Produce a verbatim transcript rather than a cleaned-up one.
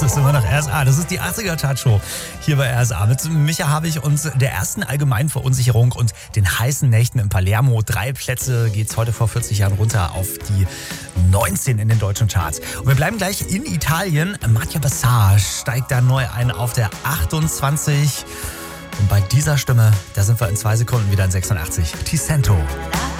Das ist immer noch R S A. Das ist die achtziger-Chartshow hier bei R S A. Mit Micha habe ich uns der ersten allgemeinen Verunsicherung und den heißen Nächten in Palermo. Drei Plätze geht's heute vor vierzig Jahren runter auf die neunzehn in den deutschen Charts. Und wir bleiben gleich in Italien. Mattia Bassar steigt da neu ein auf der achtundzwanzig. Und bei dieser Stimme, da sind wir in zwei Sekunden wieder in sechsundachtzig. Ti Sento.